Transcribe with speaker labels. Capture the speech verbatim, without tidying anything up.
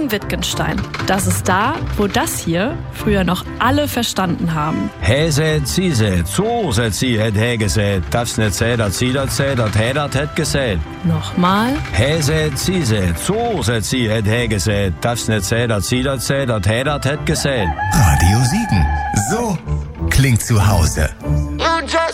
Speaker 1: in Wittgenstein. Das ist da, wo das hier früher noch alle verstanden haben.
Speaker 2: He sät, sie sät, so sät sie, het he gesät. Darf's nicht sät, dat sie dat sät, dat he dat het gesät.
Speaker 1: Nochmal.
Speaker 2: He sät, sie sät, so sät sie, het he gesät. Darf's nicht sät, dat sie dat sät, dat he dat het gesät.
Speaker 3: Radio Siegen. So klingt zu Hause.